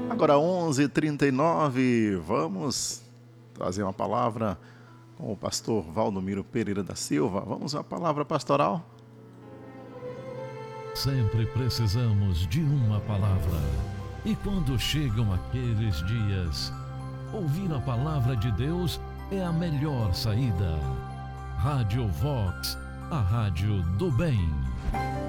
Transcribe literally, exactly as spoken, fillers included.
Agora onze e trinta e nove, vamos trazer uma palavra com o pastor Valdomiro Pereira da Silva. Vamos à palavra pastoral? Sempre precisamos de uma palavra. E quando chegam aqueles dias, ouvir a palavra de Deus é a melhor saída. Rádio Vox, a rádio do bem.